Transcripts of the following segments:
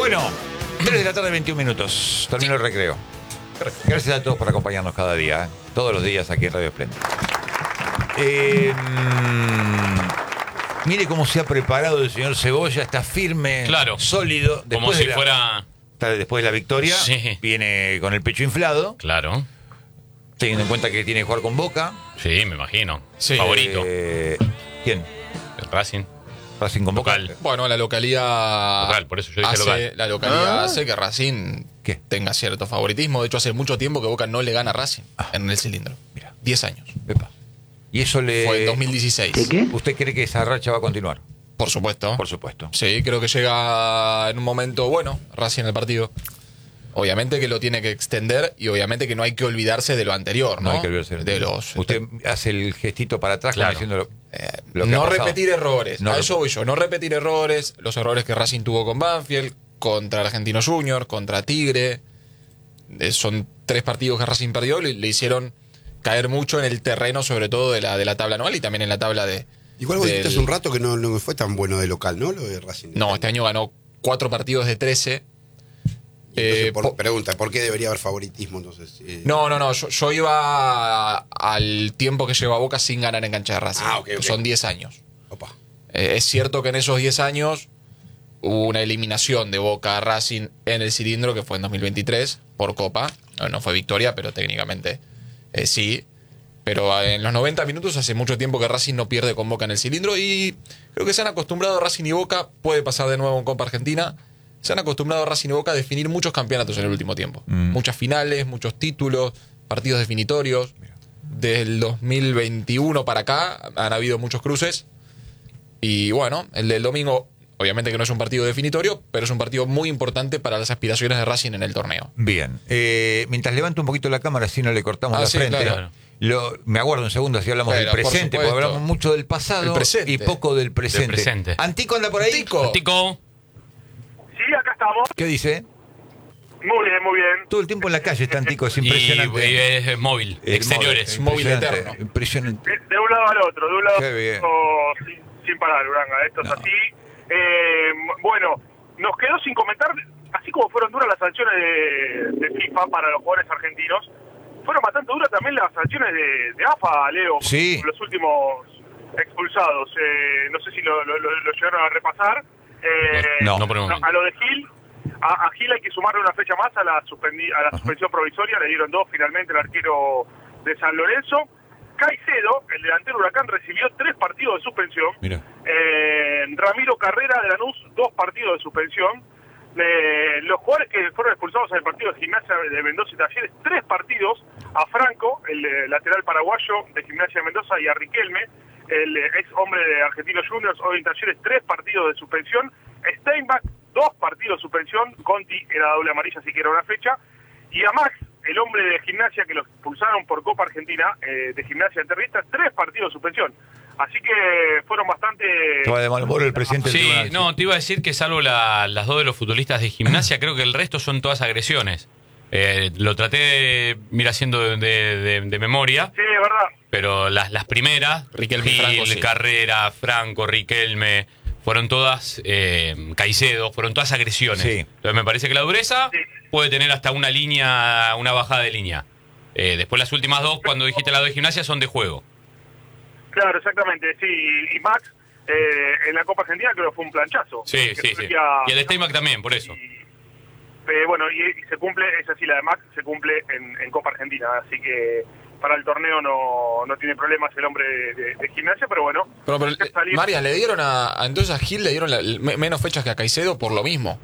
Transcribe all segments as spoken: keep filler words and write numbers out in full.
Bueno, tres de la tarde, veintiún minutos. Terminó el recreo. Gracias a todos por acompañarnos cada día, ¿eh? Todos los días aquí en Radio Esplendid. Eh, mire cómo se ha preparado el señor Cebolla, está firme, claro, sólido. Después como si de la, fuera... Después de la victoria, sí. Viene con el pecho inflado. Claro. Teniendo en cuenta que tiene que jugar con Boca. Sí, me imagino. Sí. Favorito. Eh, ¿Quién? El Racing. Racing con Boca. Local. Bueno, la localidad. Local, por eso yo dije hace, local. La localidad ¿Ah? hace que Racing ¿Qué? tenga cierto favoritismo. De hecho, hace mucho tiempo que Boca no le gana a Racing ah. en el cilindro. Mira. Diez años. Epa. Y eso le. Fue en dos mil dieciséis. ¿De qué? ¿Usted cree que esa racha va a continuar? Por supuesto. Por supuesto. Sí, creo que llega en un momento bueno Racing en el partido. Obviamente que lo tiene que extender y obviamente que no hay que olvidarse de lo anterior, ¿no? No hay que olvidarse de los. Usted hace el gestito para atrás, claro, diciendo lo, eh, lo que no ha repetir errores. No a rep eso voy yo. No repetir errores. Los errores que Racing tuvo con Banfield, contra Argentino Junior, contra Tigre. Eh, son tres partidos que Racing perdió. Le, le hicieron caer mucho en el terreno, sobre todo de la, de la tabla anual y también en la tabla de. Igual vos dijiste hace un rato que no, no fue tan bueno de local, ¿no? Lo de Racing. No, este año ganó cuatro partidos de trece. Entonces, por, pregunta, ¿por qué debería haber favoritismo entonces? Eh, no, no, no, yo, yo iba a, al tiempo que lleva Boca sin ganar en cancha de Racing. Ah, okay, okay. Son diez años. Opa. Eh, es cierto que en esos diez años hubo una eliminación de Boca a Racing en el cilindro, que fue en dos mil veintitrés, por Copa. No, no fue victoria, pero técnicamente eh, sí. Pero en los noventa minutos hace mucho tiempo que Racing no pierde con Boca en el cilindro y creo que se han acostumbrado Racing y Boca, puede pasar de nuevo en Copa Argentina. Se han acostumbrado a Racing y Boca a definir muchos campeonatos en el último tiempo. Mm. Muchas finales, muchos títulos, partidos definitorios. Desde el dos mil veintiuno para acá han habido muchos cruces. Y bueno, el del domingo, obviamente que no es un partido definitorio, pero es un partido muy importante para las aspiraciones de Racing en el torneo. Bien. Eh, mientras levanto un poquito la cámara, así no le cortamos ah, la sí, frente. Claro. Lo, me aguardo un segundo, así hablamos pero, del presente, por porque hablamos mucho del pasado y poco del presente. Del presente. ¿Antico anda por ahí? Antico. Antico. Sí, acá estamos. ¿Qué dice? Muy bien, muy bien. Todo el tiempo en la calle está Antico, es impresionante. Y, y es, es móvil, es exteriores. Móvil eterno. Impresionante. De, de un lado al otro, de un lado Qué bien. sin, sin parar, Uranga. Esto No. es así. Eh, bueno, nos quedó sin comentar, así como fueron duras las sanciones de, de FIFA para los jugadores argentinos, fueron bastante duras también las sanciones de, de A F A, Leo, Sí. los últimos expulsados. Eh, no sé si lo, lo, lo llegaron a repasar. Eh, No. No, pero- a lo de Gil, a, a Gil hay que sumarle una fecha más a la, suspendi, a la suspensión provisoria, le dieron dos finalmente el arquero de San Lorenzo. Caicedo, el delantero Huracán, recibió tres partidos de suspensión. Mira. Eh, Ramiro Carrera de Lanús, dos partidos de suspensión. Eh, los jugadores que fueron expulsados en el partido de Gimnasia de Mendoza y Talleres, tres partidos. A Franco, el eh, lateral paraguayo de Gimnasia de Mendoza, y a Riquelme, el eh, ex hombre de Argentinos Juniors, hoy en Talleres, tres partidos de suspensión. Steinbach, dos partidos de suspensión. Conti era doble amarilla, así que era una fecha. Y a Max, el hombre de Gimnasia que lo expulsaron por Copa Argentina, eh, de Gimnasia Enterrista, tres partidos de suspensión. Así que fueron bastante... Estaba de mal humor el presidente del Sí, tribunal. no, te iba a decir que salvo la, las dos de los futbolistas de Gimnasia, creo que el resto son todas agresiones. Eh, lo traté de ir haciendo de, de, de, de memoria, Sí, es verdad. pero las, las primeras, Riquelme y Gil, Franco, sí. Carrera, Franco, Riquelme, fueron todas, eh, Caicedo, fueron todas agresiones. Sí. Entonces me parece que la dureza Sí. puede tener hasta una línea, una bajada de línea. Eh, después las últimas dos, cuando dijiste la de Gimnasia, son de juego. Claro, exactamente, sí. Y Max, eh, en la Copa Argentina creo que fue un planchazo. Sí, Que sí, sí. surgía- Y el de Steinbach también, por eso. Y, eh, bueno, y, y se cumple, es así, la de Max se cumple en, en Copa Argentina, así que para el torneo no, no tiene problemas el hombre de, de, de Gimnasia, pero bueno. Pero, pero, ya salimos. Marian, le dieron a, a- entonces a Gil le dieron la- me- menos fechas que a Caicedo por lo mismo.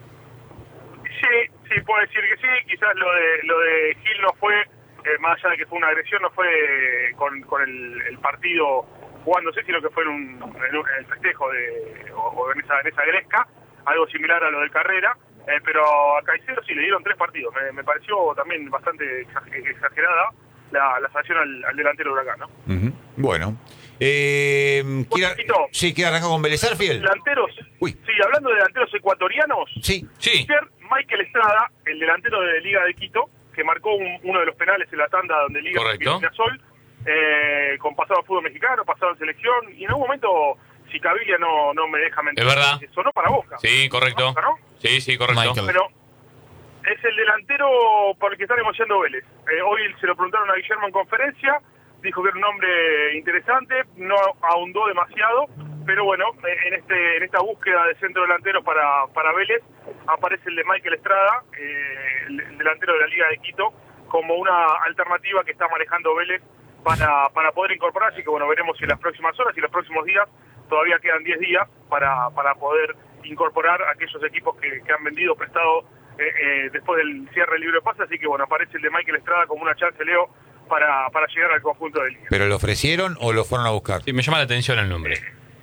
Sí, sí, puedo decir que sí, quizás lo de lo de Gil no fue, eh, más allá de que fue una agresión, no fue eh, con, con el, el partido jugándose, sino que fue en, un, en, un, en el festejo de, o, o en, esa, en esa gresca, algo similar a lo del Carrera, eh, pero a Caicedo sí le dieron tres partidos, me, me pareció también bastante exagerada la, la sanción al, al delantero de Huracán, ¿no? Uh-huh. Bueno. Eh, ¿quiere, poquito. sí, ¿quiere arrancar con Vélez Sarsfield? Delanteros, Uy. sí, hablando de delanteros ecuatorianos, Sí. Sí. ayer Michael Estrada, el delantero de Liga de Quito, que marcó un, uno de los penales en la tanda donde Liga Correcto. Sol, eh, con pasado a fútbol mexicano, pasado en selección, y en un momento, si Cavilla no, no me deja mentir, Es verdad. sonó para Boca. Sí, correcto. ¿No? Sí, sí, correcto. Michael. Pero es el delantero por el que está negociando Vélez. Eh, hoy se lo preguntaron a Guillermo en conferencia, dijo que era un nombre interesante, no ahondó demasiado, pero bueno, en este en esta búsqueda de centro delantero para, para Vélez aparece el de Michael Estrada, eh, el, el delantero de la Liga de Quito, como una alternativa que está manejando Vélez para, para poder incorporar, así que bueno, veremos si en las próximas horas y los próximos días, todavía quedan diez días para, para poder incorporar a aquellos equipos que, que han vendido, prestado eh, eh, después del cierre del libro de pase, así que bueno, aparece el de Michael Estrada como una chance, Leo, para, para llegar al conjunto de Liga. ¿Pero lo ofrecieron o lo fueron a buscar? Sí, me llama la atención el nombre.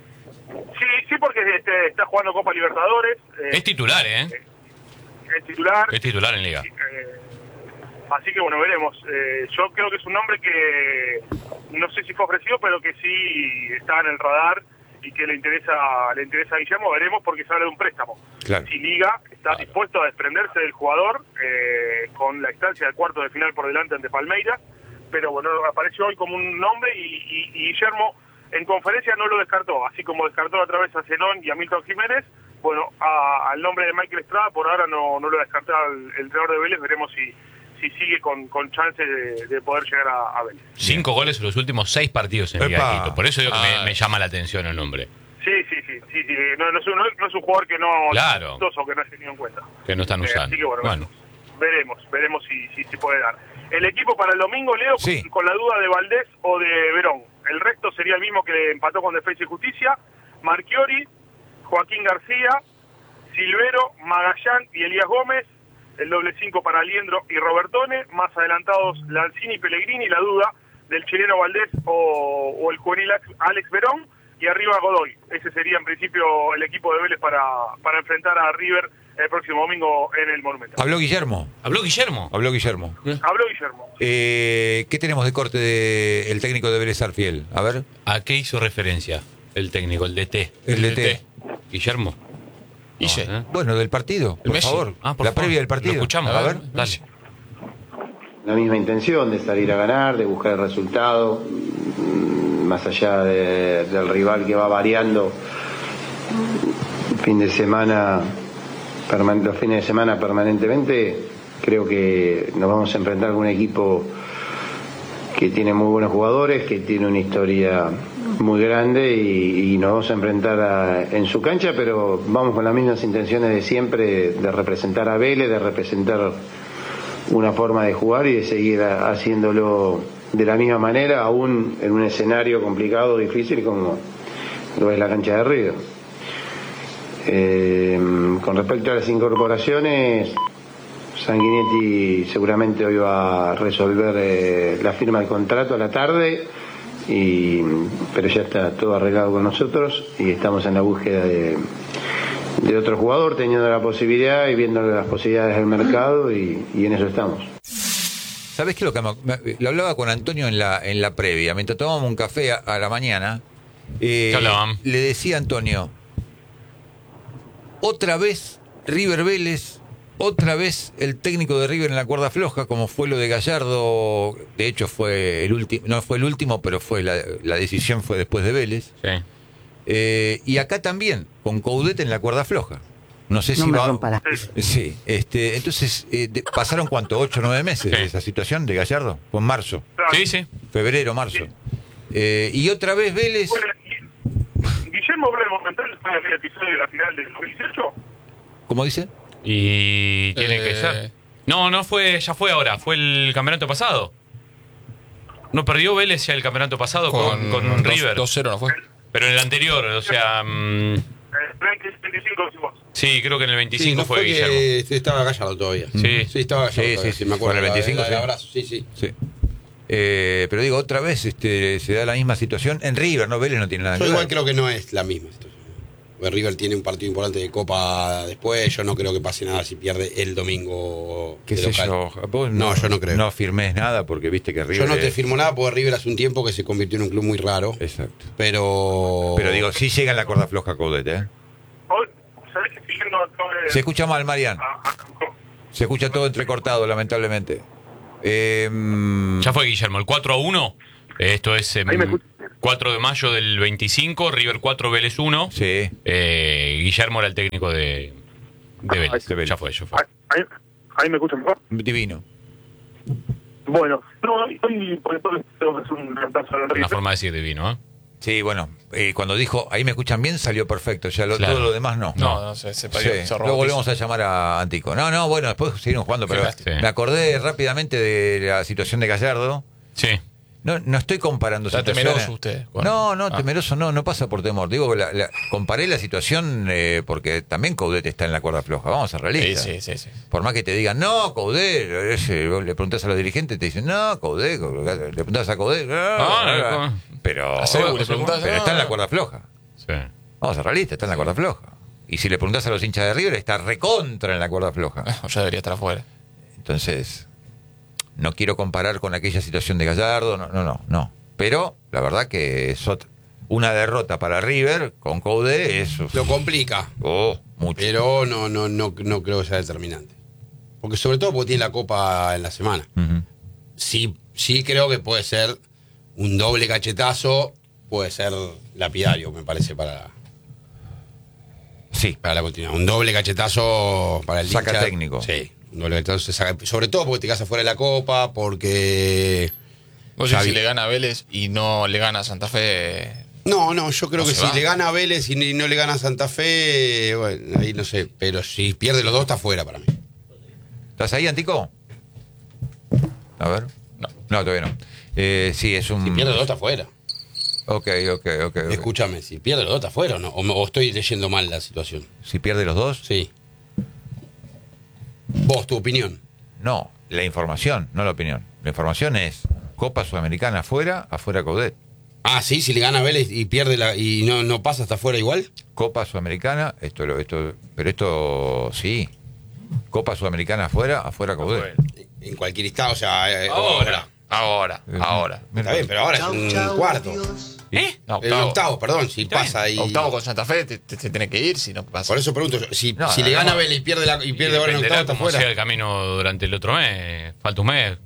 Sí, sí, porque este, está jugando Copa Libertadores. Eh, Es titular, ¿eh? Es titular. Es titular en Liga. Eh, así que bueno, veremos. Eh, yo creo que es un nombre que no sé si fue ofrecido, pero que sí está en el radar y que le interesa le interesa a Guillermo. Veremos porque se habla de un préstamo. Claro. Si Liga está dispuesto a desprenderse del jugador eh, con la instancia del cuarto de final por delante ante Palmeiras, pero bueno, apareció hoy como un nombre y, y, y Guillermo en conferencia no lo descartó, así como descartó a través a Zenón y a Milton Jiménez. Bueno, a, al nombre de Michael Estrada por ahora no, no lo descartó el, el entrenador de Vélez. Veremos si, si sigue con, con chance de, de poder llegar a, a Vélez. Cinco goles en los últimos seis partidos en Liga Epa. de Quito. Por eso digo que Ah. me, me llama la atención el nombre. Sí, sí, sí, sí, sí. No, no, es un, no es un jugador que no Claro. o que no es tenido en cuenta. Que no están Eh, usando. así que bueno, Bueno. veremos, veremos si, si se puede dar. El equipo para el domingo, Leo, Sí. con, con la duda de Valdés o de Verón. El resto sería el mismo que empató con Defensa y Justicia: Marchiori, Joaquín García, Silvero, Magallán y Elías Gómez. El doble cinco para Aliendro y Robertone. Más adelantados Lanzini y Pellegrini. La duda del chileno Valdés o, o el juvenil Alex Verón. Y arriba Godoy. Ese sería en principio el equipo de Vélez para, para enfrentar a River el próximo domingo en el Monumental. Habló Guillermo. ¿Habló Guillermo? Habló Guillermo. Habló Guillermo. Eh, ¿Qué tenemos de corte del técnico de Vélez Arfiel? A ver. ¿A qué hizo referencia el técnico, el D T? El D T. Guillermo. Guille. No, ¿eh? Bueno, del partido, por Messi. favor. Ah, por la favor. previa del partido. Lo escuchamos. A ver. Dale. La misma intención de salir a ganar, de buscar el resultado, mm, más allá de- del rival que va variando. Fin de semana, perman- los fines de semana permanentemente, creo que nos vamos a enfrentar con un equipo que tiene muy buenos jugadores, que tiene una historia muy grande y, y nos vamos a enfrentar a- en su cancha, pero vamos con las mismas intenciones de siempre, de representar a Vélez, de representar una forma de jugar y de seguir a- haciéndolo de la misma manera, aún en un escenario complicado, difícil como lo es la cancha de River. Eh, con respecto a las incorporaciones, Sanguinetti seguramente hoy va a resolver eh, la firma del contrato a la tarde, y, pero ya está todo arreglado con nosotros y estamos en la búsqueda de, de otro jugador, teniendo la posibilidad y viendo las posibilidades del mercado, y, y en eso estamos. ¿Sabés qué? Lo que me- me- lo hablaba con Antonio en la en la previa, mientras tomábamos un café a, a la mañana. eh, ¿Qué hablaban? Le decía a Antonio, otra vez River Vélez, otra vez el técnico de River en la cuerda floja, como fue lo de Gallardo. De hecho fue el último, no fue el último, pero fue la, la decisión fue después de Vélez. Sí. Eh, y acá también, con Coudet en la cuerda floja. No sé No si me va... rompa la- Sí, este, entonces, eh, de- ¿pasaron cuánto? ¿Ocho o nueve meses Sí. de esa situación de Gallardo? Fue en marzo, Claro. Sí, sí. febrero, marzo. Eh, y otra vez Vélez... Bueno, Gui- Guillermo habló del Monumental fue en el episodio de la final del dos mil dieciocho. ¿Cómo dice? Y tiene que Eh. ser. No, no fue, ya fue ahora, fue el campeonato pasado. No perdió Vélez ya el campeonato pasado con, con, dos- River. dos cero, ¿no fue? Pero en el anterior, o sea, mm, Eh, veinte veinticinco, decís vos. sí, creo que en el Sí, veinticinco no fue, fue Guillermo. que estaba Gallardo todavía. Sí. Sí, estaba Gallardo Sí, todavía, sí, sí, me acuerdo. fue en el veinticinco, la- la- sí. el abrazo, sí, sí. Sí. Eh, pero digo, otra vez este, se da la misma situación en River, ¿no? Vélez no tiene nada Yo que igual ver. creo que no es la misma situación. Porque River tiene un partido importante de Copa después. Yo no creo que pase nada si pierde el domingo. ¿Qué de sé local. yo? Vos No, yo no creo. No firmes nada porque viste que River... Yo no te es- firmo nada porque River hace un tiempo que se convirtió en un club muy raro. Exacto. Pero. Pero digo, sí llega en la cuerda floja Coudet, ¿eh? Hoy, ¿sabés que siguiendo todo el- Se escucha mal, Marian. a- a- Se escucha todo entrecortado, lamentablemente. Eh, mm, Ya fue Guillermo, el cuatro a uno. Esto es em, Ahí me escucho. cuatro de mayo del veinticinco, River cuatro, Vélez uno. sí. Eh, Guillermo era el técnico de, De Vélez. De Vélez. Ya fue, ya fue. Ahí, ahí me escuchan mejor. Divino. Bueno, no, hoy hoy por todo esto es un reemplazo al Una River. forma de decir divino, ¿eh? Sí, bueno, eh, cuando dijo, ahí me escuchan bien, salió perfecto. Ya lo, Claro. todo lo demás no. No, no, se, se perdió. Sí, se robó luego piso. volvemos a llamar a Antico. No, no, bueno, después seguimos jugando, pero Sí. me acordé rápidamente de la situación de Gallardo. Sí. No, no estoy comparando Está situaciones. temeroso usted. Bueno. No, no, Ah. temeroso no, no pasa por temor. Digo, la, la- comparé la situación eh, porque también Coudet está en la cuerda floja. Vamos a ser Sí, realistas. sí, sí, sí. Por más que te digan, no, Coudet, ese, vos le preguntás a los dirigentes, te dicen, no, Coudet, le preguntás a Coudet, no, Ah, no, pero, A Sebu le preguntás, pero ah. está en la cuerda floja. Sí. Vamos a ser realistas, está en la cuerda floja. Y si le preguntás a los hinchas de River, está recontra en la cuerda floja. Ya debería estar afuera. Entonces, no quiero comparar con aquella situación de Gallardo, no, no, no, no. Pero la verdad que es ot- una derrota para River con Coudet es uf, Lo complica, oh, mucho. pero no, no, no, no creo que sea determinante. Porque sobre todo porque tiene la Copa en la semana. Ujú. Sí, sí creo que puede ser un doble cachetazo, puede ser lapidario, me parece, para la, Sí, para la continuidad. Un doble cachetazo para el Saca hincha. técnico. Sí, un doble cachetazo se saca. Sobre todo porque te quedas afuera de la Copa, porque... No sé Xavi- si le gana a Vélez y no le gana a Santa Fe. No, no, yo creo No que se si va. le gana a Vélez y no le gana a Santa Fe, bueno, ahí no sé, pero si pierde los dos está fuera para mí. ¿estás ahí, Antico? A ver. No. No, todavía no. Eh, sí, es un... Si pierde los dos está fuera. Ok, ok, ok. ok. Escúchame, si pierde los dos está fuera o no, o, me- o estoy leyendo mal la situación. Si pierde los dos, Sí. Vos, tu opinión. no. La información, no la opinión. La información es Copa Sudamericana afuera, afuera Coudet. Ah, sí, si le gana a Vélez y pierde la y no, no pasa hasta afuera igual. Copa Sudamericana, esto, lo- esto, pero esto sí. Copa Sudamericana afuera, afuera Coudet. En cualquier estado, o sea, eh, Ahora, ahora, Eh, ahora. Está bien, pero ahora es un cuarto. ¿Eh? No, El octavo, perdón, si Está bien. pasa y. Octavo con Santa Fe te, te- te tiene que ir si no pasa. Por eso pregunto, si, No, si no, le no. gana a Vélez y pierde la, y pierde ahora en Dependerá octavo está cómo sea afuera. el camino durante el otro mes. Falta un mes.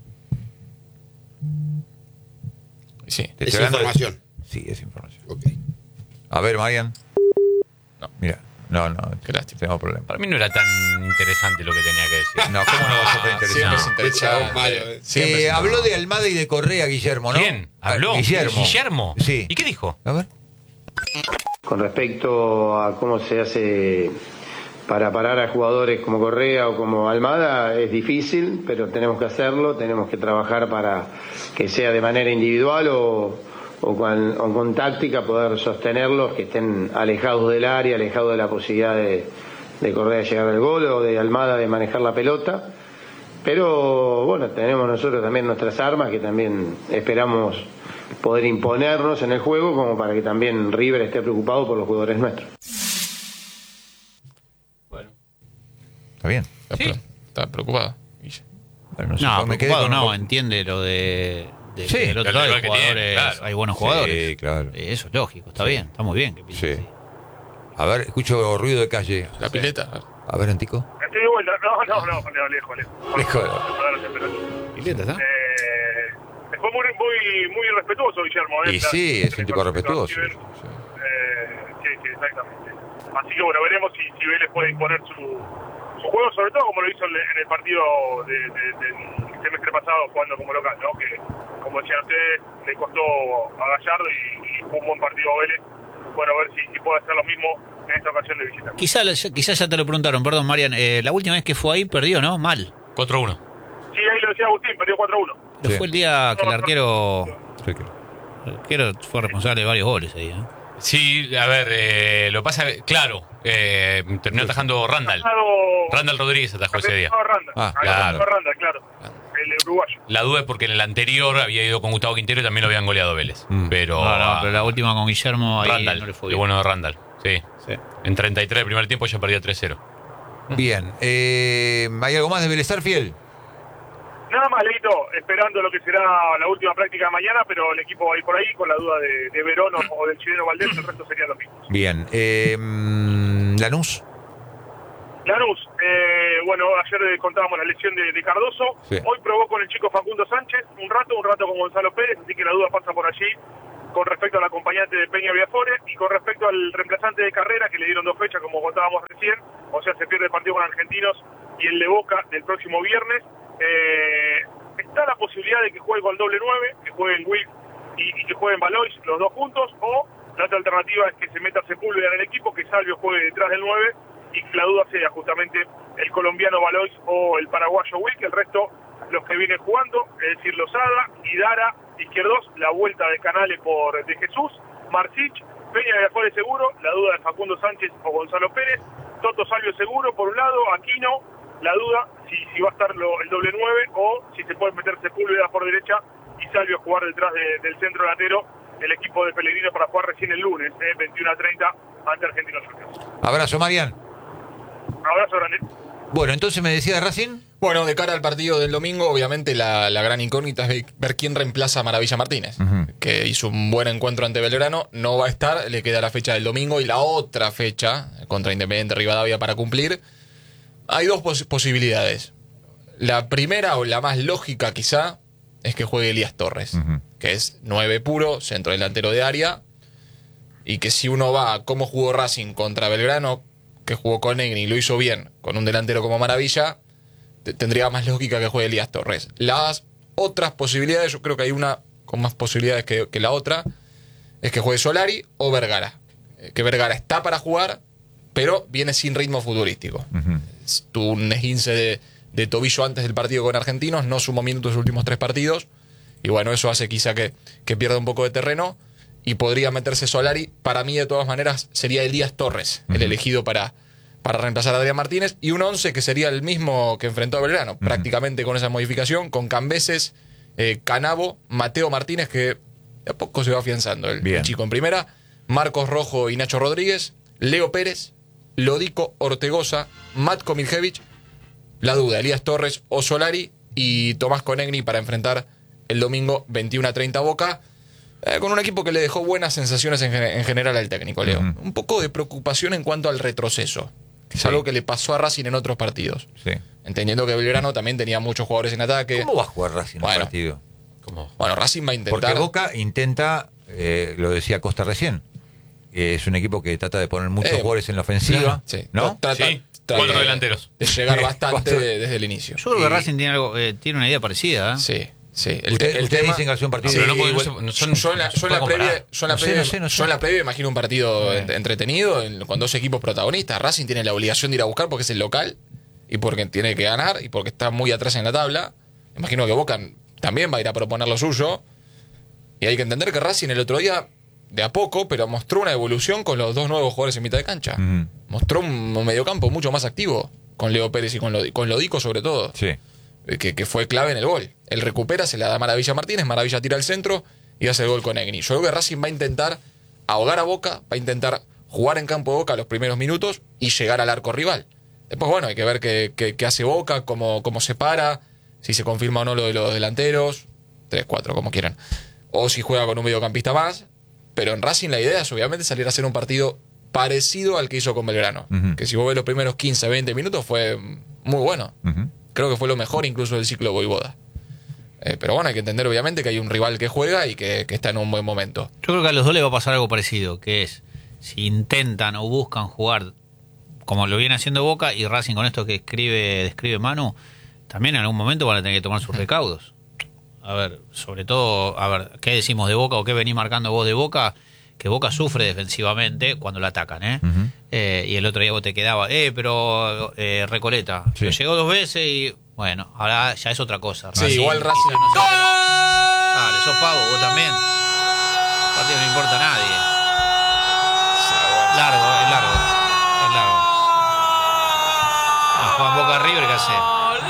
Sí. Te Es estoy hablando de- información. Sí, es información. Ok. A ver, Marian. No. Mira, no, no, Qué lástima. tenemos problemas. Para mí no era tan interesante lo que tenía que decir. No, ¿cómo no va a ser tan Ah, siempre es interesante? interesante. Qué malo, eh. Siempre Eh, es habló interesante. de Almada y de Correa, Guillermo, ¿no? ¿Quién? ¿Habló? Ah, Guillermo. ¿Guillermo? Sí. ¿Y qué dijo? A ver. Con respecto a cómo se hace para parar a jugadores como Correa o como Almada, es difícil, pero tenemos que hacerlo, tenemos que trabajar para que sea de manera individual o, o, con, o con táctica poder sostenerlos, que estén alejados del área, alejados de la posibilidad de, de Correa llegar al gol o de Almada de manejar la pelota. Pero bueno, tenemos nosotros también nuestras armas que también esperamos poder imponernos en el juego como para que también River esté preocupado por los jugadores nuestros. Está bien. Está, Sí. pre- está preocupado. Guille. Bueno, sé, No, me quedé preocupado con- no, entiende lo de, de Sí, que del otro el lado rival hay que tiene, jugadores, claro. hay buenos Sí, jugadores. claro. Eh, Eso es lógico, está bien, está muy bien que piense Sí. así. A ver, escucho ruido de calle. La pileta. A ver, Antico. Estoy de vuelta. No, no, no, no, lejos, lejos. Lejos. Para la temperatura. ¿Pileta está? Eh, fue muy, muy, muy respetuoso, Guillermo. ¿eh? Y sí, es un tipo respetuoso. Eh, sí, sí, exactamente. Así que bueno, veremos si, si Vélez puede imponer su, su juego, sobre todo como lo hizo en, en el partido de, de, del semestre pasado, jugando como local, ¿no? Que, como decían ustedes, le costó a Gallardo y, y fue un buen partido a Vélez. Bueno, a ver si, si puede hacer lo mismo en esta ocasión de visita. Quizás quizá ya te lo preguntaron, perdón, Marian, eh, la última vez que fue ahí perdió, ¿no? Mal. cuatro uno. Sí, ahí lo decía Agustín, perdió cuatro uno. Pero Sí. fue el día que el arquero, Sí, que- el arquero fue responsable de varios goles ahí, ¿eh? Sí, a ver, eh, lo pasa, claro, eh, terminó atajando Randall. Randall Rodríguez atajó ese día. Randall, Ah, claro. claro. Randall, claro. El uruguayo. La duda es porque en el anterior había ido con Gustavo Quintero y también lo habían goleado Vélez. Mm. Pero, No, no, pero la última con Guillermo ahí Randall, no le fue lo bien. bueno de Randall, sí. Sí. En treinta y tres del primer tiempo ya perdía tres cero. Bien. Eh, ¿Hay algo más de Vélez Sarsfield? Nada más, Leito, esperando lo que será la última práctica de mañana, pero el equipo va a ir por ahí con la duda de, de Verón o, o del chileno Valdés, el resto serían los mismos. Bien. Eh, mm, Lanús. Lanús, eh, bueno, ayer contábamos la lesión de, de Cardoso, Sí. hoy probó con el chico Facundo Sánchez, un rato, un rato con Gonzalo Pérez, así que la duda pasa por allí con respecto al acompañante de Peña Viafore y con respecto al reemplazante de Carrera, que le dieron dos fechas, como contábamos recién, o sea, se pierde el partido con Argentinos y el de Boca del próximo viernes. Eh, está la posibilidad de que juegue con el doble nueve, que jueguen Wilk y, y que jueguen Valois los dos juntos, o la otra alternativa es que se meta Sepúlveda en el equipo, que Salvio juegue detrás del nueve y que la duda sea justamente el colombiano Valois o el paraguayo Wilk. El resto, los que vienen jugando, es decir, Lozada, Hidara, Izquierdos, la vuelta de Canales por De Jesús, Marcich, Peña de la Cual seguro, la duda de Facundo Sánchez o Gonzalo Pérez, Toto Salvio seguro por un lado, Aquino, la duda si, si va a estar lo, el doble nueve o si se puede meter Sepúlveda por derecha y Salvio jugar detrás de, del centro delantero, el equipo de Pellegrino para jugar recién el lunes, eh, veintiuno a treinta ante Argentinos Juniors. Abrazo, Marian. Abrazo grande. Bueno, entonces me decía de Racing. Bueno, de cara al partido del domingo, obviamente la, la gran incógnita es ver quién reemplaza a Maravilla Martínez, uh-huh. que hizo un buen encuentro ante Belgrano, no va a estar, le queda la fecha del domingo y la otra fecha contra Independiente Rivadavia para cumplir. Hay dos pos- posibilidades. La primera o la más lógica quizá es que juegue Elías Torres, uh-huh. que es nueve puro, centro delantero de área, y que si uno va a cómo jugó Racing contra Belgrano, que jugó con Negri y lo hizo bien, con un delantero como Maravilla, t- tendría más lógica que juegue Elías Torres. Las otras posibilidades, yo creo que hay una con más posibilidades que, que la otra, es que juegue Solari o Vergara. Eh, que Vergara está para jugar, pero viene sin ritmo futbolístico. Uh-huh. Tuvo un esguince de, de tobillo antes del partido con Argentinos, no sumó minutos en los últimos tres partidos, y bueno, eso hace quizá que, que pierda un poco de terreno, y podría meterse Solari. Para mí, de todas maneras, sería Elías Torres, uh-huh. el elegido para, para reemplazar a Adrián Martínez, y un once que sería el mismo que enfrentó a Belgrano, uh-huh. prácticamente con esa modificación, con Cambeses, eh, Canavo, Mateo Martínez, que de a poco se va afianzando el, el chico en primera, Marcos Rojo y Nacho Rodríguez, Leo Pérez, Lodico Ortegoza, Matko Miljevic, la duda, Elías Torres o Solari, y Tomás Conegni para enfrentar el domingo veintiuno a treinta Boca, eh, con un equipo que le dejó buenas sensaciones en, en general al técnico, Leo. Uh-huh. Un poco de preocupación en cuanto al retroceso, que es sí. algo que le pasó a Racing en otros partidos. Sí. Entendiendo que Belgrano también tenía muchos jugadores en ataque. ¿Cómo va a jugar Racing en bueno, un partido? ¿Cómo? Bueno, Racing va a intentar... Porque Boca intenta, eh, lo decía Costa recién, eh, es un equipo que trata de poner muchos eh, jugadores en la ofensiva, claro, sí. ¿no? Trata, sí. trata Cuatro de, delanteros. De llegar bastante de, desde el inicio. Yo creo que y... Racing tiene, algo, eh, tiene una idea parecida. ¿eh? Sí. Sí, el, Usted, el usted tema dicen que hace un partido. sí, pero no igual, puede, son, yo en la, yo en la previa, yo en la no previa, sé, no sé, no sé. yo en la previa imagino un partido sí. entretenido con dos equipos protagonistas. Racing tiene la obligación de ir a buscar porque es el local y porque tiene que ganar y porque está muy atrás en la tabla. Imagino que Boca también va a ir a proponer lo suyo. Y hay que entender que Racing el otro día, de a poco, pero mostró una evolución con los dos nuevos jugadores en mitad de cancha. Uh-huh. Mostró un mediocampo mucho más activo con Leo Pérez y con, Lod- con Lodico sobre todo. Sí. Que, que fue clave en el gol. Él recupera, se la da Maravilla Martínez, Maravilla tira al centro y hace el gol con Egni. Yo creo que Racing va a intentar ahogar a Boca, va a intentar jugar en campo de Boca los primeros minutos y llegar al arco rival. Después, bueno, hay que ver qué, qué, qué hace Boca, cómo, cómo se para, si se confirma o no lo de los delanteros, tres, cuatro, como quieran. O si juega con un mediocampista más. Pero en Racing la idea es obviamente salir a hacer un partido parecido al que hizo con Belgrano. Uh-huh. Que si vos ves los primeros quince, veinte minutos fue muy bueno. Uh-huh. Creo que fue lo mejor incluso del ciclo Voivoda. Eh, pero bueno, hay que entender obviamente que hay un rival que juega y que, que está en un buen momento. Yo creo que a los dos les va a pasar algo parecido, que es, si intentan o buscan jugar como lo viene haciendo Boca y Racing con esto que escribe, describe Manu, también en algún momento van a tener que tomar sus recaudos. A ver, sobre todo, a ver, ¿qué decimos de Boca o qué venís marcando vos de Boca? Que Boca sufre defensivamente cuando la atacan, ¿eh? Uh-huh. eh y el otro día vos te quedabas, eh, pero eh, Recoleta, sí. llegó dos veces y, bueno, ahora ya es otra cosa. Sí, Racing, igual Racing no sé. Dale, sos pavo, vos también. El partido no importa a nadie. Largo, es largo, es largo. Ah, Juan Boca River, ¿qué hace?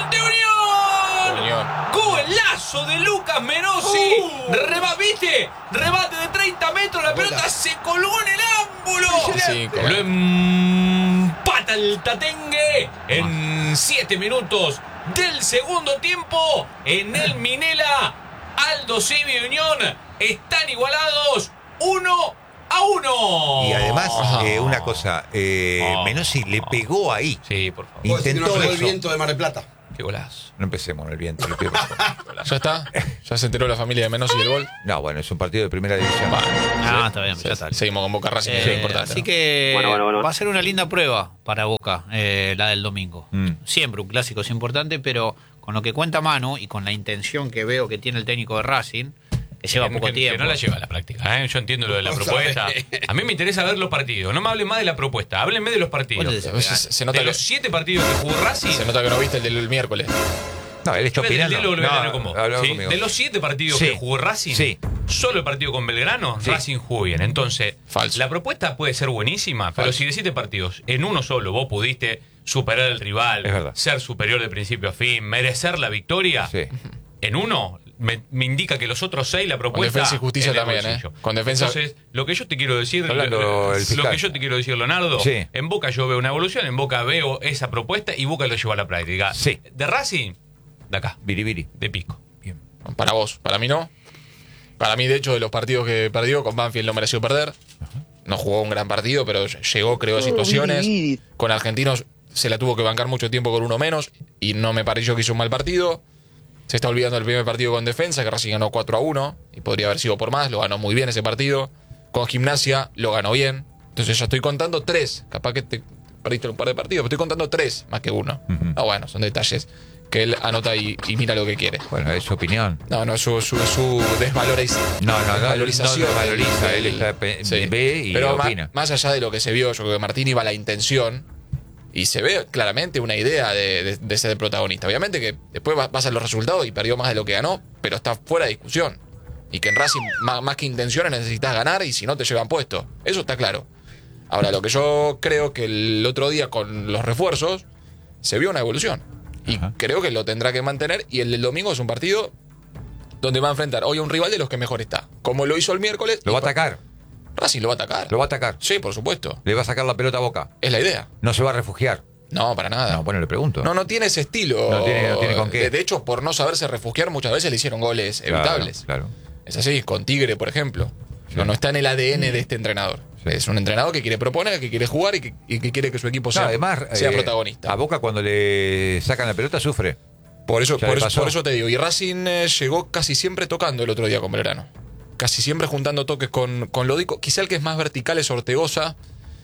Golazo de Lucas Menossi. Uh. Reba, ¿viste? Rebate de treinta metros. La pelota se colgó en el ángulo. Sí, Lo empata el Tatengue en siete minutos del segundo tiempo. En el Minela, Aldo Civi y Unión están igualados uno a uno. Y además, eh, una cosa, eh, oh. Menossi le pegó ahí. Sí, por favor. Intentó no eso. el viento de Mar del Plata. Qué golazo. No empecemos en el viento. Le pido perdón. ¿Ya está? ¿Ya se enteró la familia de Menos y el gol? No, bueno, es un partido de primera división. Ah, está bien, ya está. Seguimos con Boca Racing, Eh, que es importante. así ¿no? que Bueno, bueno, bueno. va a ser una linda prueba para Boca, eh, la del domingo. Mm. Siempre un clásico es importante, pero con lo que cuenta Manu y con la intención que veo que tiene el técnico de Racing, que lleva Que- poco que, tiempo. que no la lleva a la práctica, ¿eh? Yo entiendo lo de la propuesta. A mí me interesa ver los partidos. No me hablen más de la propuesta, háblenme de los partidos. Vos te A veces se nota De que, los siete partidos que jugó Racing, se nota que no viste el del miércoles. No, él está Yo desde el opinando. lo volveré a tener No, con vos, hablaba ¿sí? conmigo. De los siete partidos Sí. que jugó Racing, Sí. solo el partido con Belgrano, Sí. Racing jugó bien. Entonces, Falso. la propuesta puede ser buenísima, pero Falso. si de siete partidos, en uno solo, vos pudiste superar al rival, Es verdad. ser superior de principio a fin, merecer la victoria, Sí. en uno me, me indica que los otros seis la propuesta Defensa y Justicia es del también, bolsillo. ¿eh? Con Defensa- Entonces, lo que yo te quiero decir, Está hablando lo, el lo fiscal. que yo te quiero decir, Leonardo, Sí. en Boca yo veo una evolución, en Boca veo esa propuesta y Boca lo lleva a la práctica. Sí. De Racing, de acá, Biribiri. de Pisco. Bien. Para vos, para mí no. Para mí, de hecho, de los partidos que perdió, con Banfield no mereció perder. No jugó un gran partido, pero llegó, creó situaciones. Con Argentinos se la tuvo que bancar mucho tiempo con uno menos y no me pareció que hizo un mal partido. Se está olvidando del primer partido con Defensa, que Racing ganó cuatro a uno y podría haber sido por más. Lo ganó muy bien ese partido. Con Gimnasia lo ganó bien. Entonces ya estoy contando tres. Capaz que te perdiste un par de partidos, pero estoy contando tres más que uno. Ujú. Ah, bueno, son detalles que él anota y, y mira lo que quiere. Bueno, es su opinión. No, no, su, su, su desvalorización. No, no, no, desvalorización. no desvaloriza, del- él está pe- sí. ve y Pero ma- opina. más allá de lo que se vio, yo creo que Martín iba a la intención y se ve claramente una idea de, de- de ser el protagonista. Obviamente que después va- vas a los resultados y perdió más de lo que ganó, pero está fuera de discusión. Y que en Racing, más, más que intenciones, necesitas ganar y si no te llevan puesto. Eso está claro. Ahora, lo que yo creo que el otro día con los refuerzos se vio una evolución. Y Ajá. creo que lo tendrá que mantener. Y el del domingo es un partido donde va a enfrentar hoy a un rival de los que mejor está. Como lo hizo el miércoles. Lo va a y pa- atacar. Racing lo va a atacar. Lo va a atacar. Sí, por supuesto. Le va a sacar la pelota a Boca. Es la idea. No se va a refugiar. No, para nada. No, bueno, le pregunto. No, no tiene ese estilo. No tiene- no tiene con qué. De, de hecho, por no saberse refugiar, muchas veces le hicieron goles Claro, evitables. Claro. Es así, con Tigre, por ejemplo. Sí. No, no está en el A D N de este entrenador. Sí. Es un entrenador que quiere proponer, que quiere jugar y que, y que quiere que su equipo No, sea, además, sea eh, protagonista. A Boca cuando le sacan la pelota sufre. Por eso, ya por le eso, pasó. por eso te digo. Y Racing eh, llegó casi siempre tocando el otro día con Belgrano. Casi siempre juntando toques con, con Lodico. Quizá el que es más vertical es Ortegoza.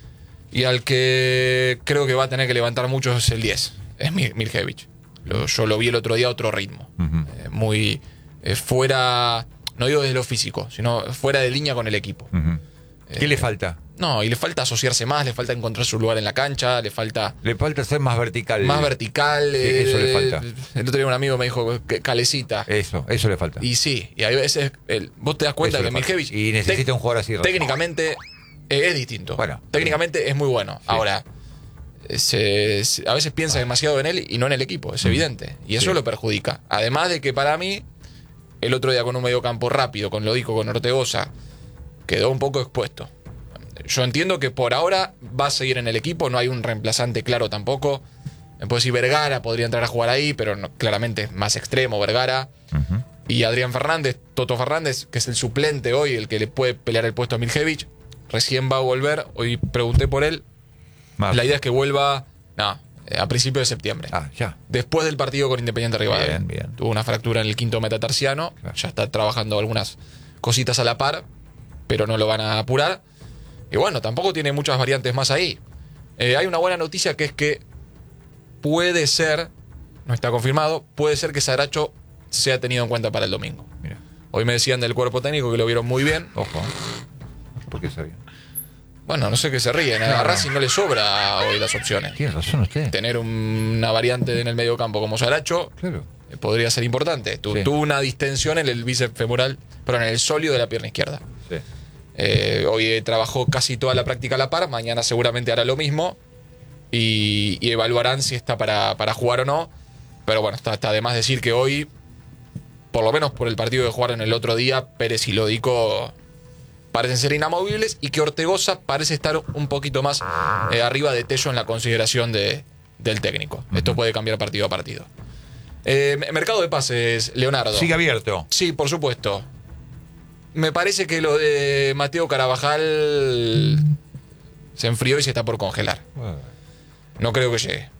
Y al que creo que va a tener que levantar mucho es el diez. Es Mir- Mirjevich. Lo- yo lo vi el otro día a otro ritmo. Ujú. Eh, muy eh, fuera, no digo desde lo físico, sino fuera de línea con el equipo. Ujú. ¿Qué Eh, le falta? No, y le falta asociarse más, le falta encontrar su lugar en la cancha, le falta Le falta ser más vertical. más vertical. Sí, eso le falta. El otro día un amigo me dijo que calecita. Eso, eso le falta. Y sí, y hay veces el- vos te das cuenta Eso que le falta. Mirjevich Y necesita tec- un jugador así. Rafa. técnicamente eh, es distinto. Bueno, técnicamente es muy bueno. Ahora, eh, se- se- a veces piensa demasiado en él y no en el equipo, es evidente. Y eso Sí. lo perjudica. Además de que para mí, el otro día con un mediocampo rápido, con Lodico, con Ortegoza, quedó un poco expuesto. Yo entiendo que por ahora va a seguir en el equipo, no hay un reemplazante claro tampoco. Me puedo decir Vergara, podría entrar a jugar ahí, pero no- claramente es más extremo Vergara. Ujú. Y Adrián Fernández, Toto Fernández, que es el suplente hoy, el que le puede pelear el puesto a Miljevic, recién va a volver. Hoy pregunté por él. Más. La idea es que vuelva no, eh, a principios de septiembre. Ah, ya. Después del partido con Independiente Rivadavia. Bien, bien. Tuvo una fractura en el quinto metatarsiano. Claro. Ya está trabajando algunas cositas a la par, pero no lo van a apurar. Y bueno, tampoco tiene muchas variantes más ahí. Eh, hay una buena noticia que es que puede ser, no está confirmado, puede ser que Saracho sea tenido en cuenta para el domingo. Mira, Hoy me decían del cuerpo técnico que lo vieron muy bien. ojo. ¿Por qué sabía? Bueno, no sé qué se ríen. A Racing no le sobra hoy las opciones. Tiene razón usted. Tener un- una variante en el medio campo como Saracho Claro. eh, podría ser importante. Tu- Sí. Tuvo una distensión en el bíceps femoral, pero en el sólido de la pierna izquierda. Sí. Eh, hoy eh, trabajó casi toda la práctica a la par, mañana seguramente hará lo mismo y, y evaluarán si está para, para jugar o no. Pero bueno, está, está de más decir que hoy, por lo menos por el partido que jugaron el otro día, Pérez y Lodico parecen ser inamovibles y que Ortegoza parece estar un poquito más eh, arriba de Tello en la consideración de, del técnico. Esto puede cambiar partido a partido. Eh, mercado de pases, Leonardo. Sigue abierto. Sí, por supuesto. Me parece que lo de Mateo Carabajal se enfrió y se está por congelar. No creo que llegue.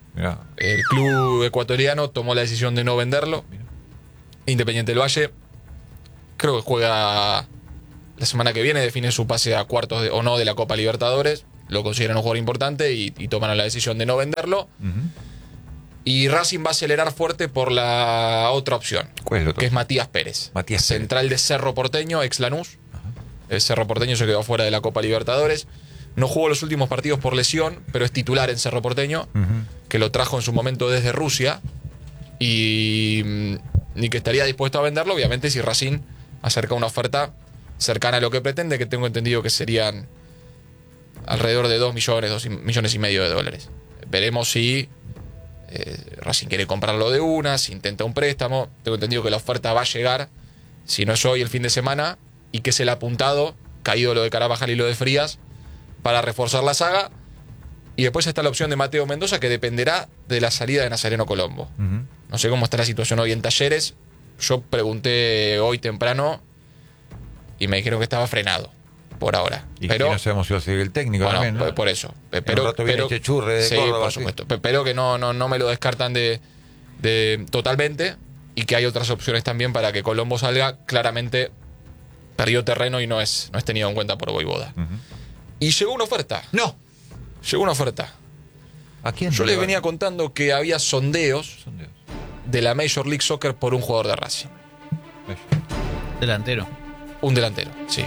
Mirá. El club ecuatoriano tomó la decisión de no venderlo. Independiente del Valle, creo que juega la semana que viene, define su pase a cuartos de, o no de la Copa Libertadores. Lo consideran un jugador importante y, y toman la decisión de no venderlo. Uh-huh. Y Racing va a acelerar fuerte por la otra opción, ¿Cuál es el otro? que es Matías Pérez, Matías Pérez. central de Cerro Porteño, ex Lanús. El Cerro Porteño se quedó fuera de la Copa Libertadores. No jugó los últimos partidos por lesión, pero es titular en Cerro Porteño, Uh-huh. que lo trajo en su momento desde Rusia. Y mm, ni que estaría dispuesto a venderlo, obviamente, si Racing acerca una oferta cercana a lo que pretende, que tengo entendido que serían alrededor de dos millones, dos millones y medio de dólares. Veremos si eh, Racing quiere comprarlo de una, si intenta un préstamo. Tengo entendido que la oferta va a llegar, si no es hoy, el fin de semana, y que es el apuntado, caído lo de Carabajal y lo de Frías, para reforzar la saga. Y después está la opción de Mateo Mendoza, que dependerá de la salida de Nazareno Colombo. Uh-huh. No sé cómo está la situación hoy en Talleres. Yo pregunté hoy temprano y me dijeron que estaba frenado por ahora. Y pero que no sabemos si va a seguir el técnico bueno, también, ¿no? por- por eso. Pe- En Pero, un rato viene pero- Chechurre de sí, Córdoba, por sí. supuesto. Pe- Pero que no, no, no me lo descartan de, de totalmente y que hay otras opciones también para que Colombo salga. Claramente perdió terreno y no es, no es tenido en cuenta por Voivoda. Uh-huh. Y llegó una oferta. No. Llegó una oferta. ¿A quién? Yo les venía contando que había sondeos Sondeos. de la Major League Soccer por un jugador de Racing. Delantero. Un delantero, sí.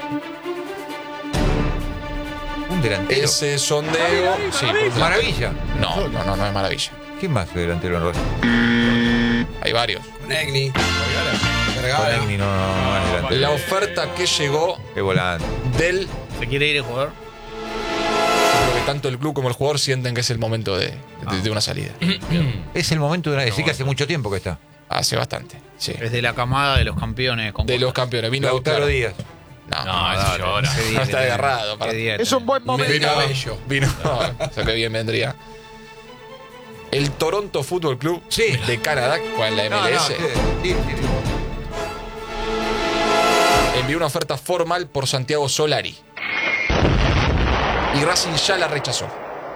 Un delantero. Ese sondeo. Sí, por un delantero. Maravilla. No, no, no, no es maravilla. ¿Quién más es delantero en Racing? Hay varios. Negni. Con Vergara. Egni no, no, no es delantero. La oferta que llegó Qué volante. del. ¿Se quiere ir el jugador? Creo que tanto el club como el jugador sienten que es el momento de, de- de una salida. Es el momento de una. Decir que hace mucho tiempo que está. Hace bastante, sí. Es de la camada de los campeones. Con De los campeones. Vino Lautaro claro. Díaz. No, No, ese dale, llora. qué día No está que agarrado, tiene. para- Qué día Es un tiene. buen momento. Vino, Cabello. vino, o sea, que bien vendría. El Toronto Football Club Sí. de Canadá, con la No, M L no, S, sí, sí, sí. envió una oferta formal por Santiago Solari. Y Racing ya la rechazó.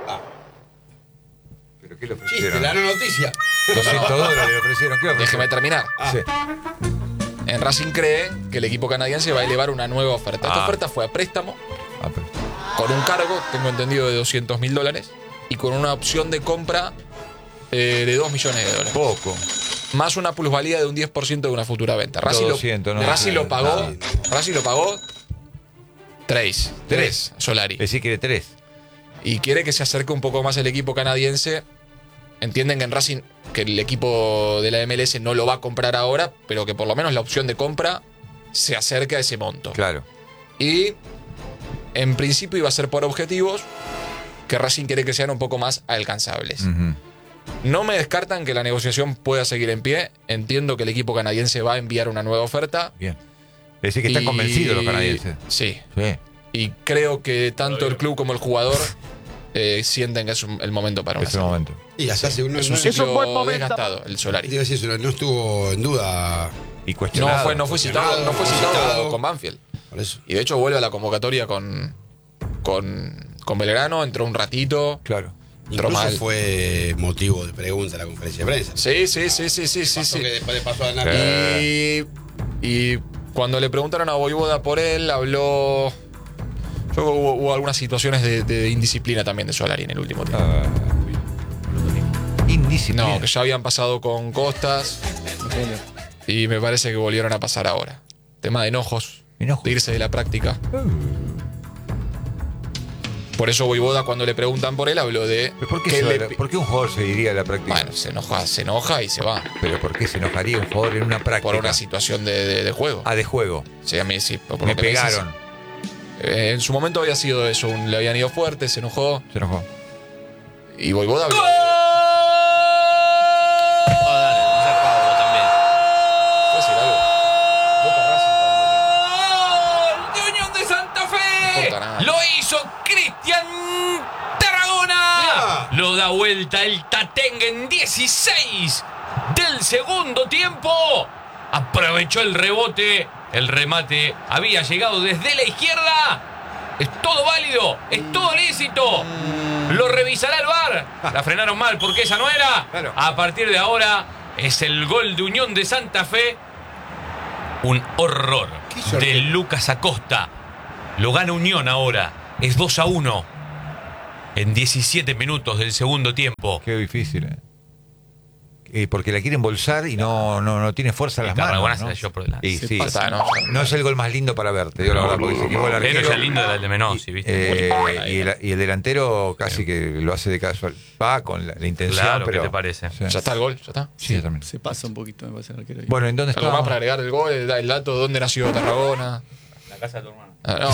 ¿Pero qué le Chiste, ofrecieron? la no noticia. doscientos dólares le ofrecieron. ¿Qué le Déjeme ofrecieron? terminar. Sí. En Racing cree que el equipo canadiense va a elevar una nueva oferta. Esta Ah. oferta fue a préstamo, Ah, pero- con un cargo, tengo entendido, de doscientos mil dólares, y con una opción de compra eh, de dos millones de dólares. Poco. Más una plusvalía de un diez por ciento de una futura venta. Racing, doscientos, lo, no. Racing lo pagó. No. Racing lo pagó. Tres. Tres. Solari. Es decir, quiere tres. Y quiere que se acerque un poco más el equipo canadiense. Entienden que en Racing, que el equipo de la M L S no lo va a comprar ahora, pero que por lo menos la opción de compra se acerque a ese monto. Claro. Y en principio iba a ser por objetivos que Racing quiere que sean un poco más alcanzables. Ujú. No me descartan que la negociación pueda seguir en pie. Entiendo que el equipo canadiense va a enviar una nueva oferta. Bien. Es decir, que están Y- convencidos los canadienses. Sí. Sí. Y creo que tanto el club como el jugador eh, sienten que es un- el momento para una Es el salida. momento. Y hasta hace uno. Es un no, Es un buen ciclo momento. desgastado, el Solari. digo, sí, eso no estuvo en duda. Y No cuestionado. fue, no fue citado, no fue Citado. citado con Banfield. Por eso. Y de hecho vuelve a la convocatoria con, con, con Belgrano, entró un ratito. Claro. Entró Incluso mal. fue motivo de pregunta en la conferencia de prensa. Sí, sí, sí, sí, sí, sí. Pasó sí. que después le pasó a Napi. Eh. Y, y cuando le preguntaron a Voivoda por él, habló. Yo creo que hubo, hubo algunas situaciones de, de indisciplina también de Solari en el último tiempo. Ah, indisciplina. No, que ya habían pasado con Costas y me parece que volvieron a pasar ahora. Tema de enojos, Enojos. de irse de la práctica. Por eso Voivoda, cuando le preguntan por él, habló de. ¿Pero ¿Por qué, que se va le a la- pi- ¿Por qué un jugador se iría a la práctica? Bueno, se enoja, se enoja y se va. Pero ¿por qué se enojaría un jugador en una práctica? Por una situación de, de- de juego. Ah, de juego. Sí, a mí sí. Por Me lo que dices, pegaron. eh, en su momento había sido eso. un- le habían ido fuerte, se enojó. Se enojó. Y Voivoda habló. Ah, dale, no seas pavo también. ¿Puedo decir algo? Boca Racing. ¡Gol de Unión de Santa No Fe! importa nada. Lo hizo Cristian Tarragona. Lo da vuelta el Tatengue en dieciséis del segundo tiempo. Aprovechó el rebote. El remate había llegado desde la izquierda. Es todo válido, es todo lícito. Lo revisará el V A R. La frenaron mal porque esa no era. Claro. A partir de ahora es el gol de Unión de Santa Fe. Un horror de Lucas Acosta. Lo gana Unión ahora. Es dos a uno. En diecisiete minutos del segundo tiempo. Qué difícil, ¿eh? Eh, porque la quiere embolsar y no, no, no tiene fuerza en las Tarragona manos, se ¿no? la llevó por delante. Y Se sí, pasa, ¿no? no es el gol más lindo para ver, te digo la verdad, porque se equivocó el Pero arquero. ya lindo era el de Menossi, ¿viste? Eh, y, el, y el delantero casi que lo hace de casual. Va con la, la intención, Claro, ¿qué pero... te parece? Sí, Ya está el gol, ya está. sí, yo también. Se pasa un poquito, me parece el arquero. Bueno, ¿en dónde Algo más está? para agregar el gol, el, el dato de dónde nació Tarragona. La casa de tu hermano. Ah, no.